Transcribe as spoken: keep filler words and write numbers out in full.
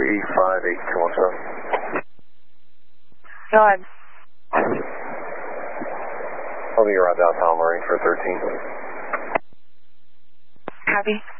E five eight two one seven. Go ahead. I'll be around downtown Marine for thirteen. Copy.